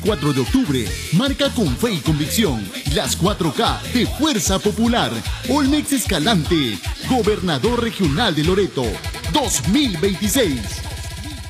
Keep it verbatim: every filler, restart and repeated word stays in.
cuatro de octubre, marca con fe y convicción las cuatro K de Fuerza Popular. Olmex Escalante, Gobernador Regional de Loreto, dos mil veintiséis.